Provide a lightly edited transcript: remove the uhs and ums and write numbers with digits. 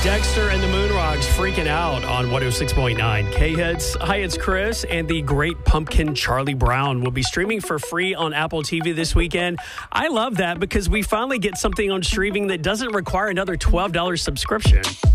Dexter and the Moonrocks freaking out on 106.9 K-Hits. Hi, it's Chris, and the Great Pumpkin Charlie Brown will be streaming for free on Apple TV this weekend. I love that because we finally get something on streaming that doesn't require another $12 subscription.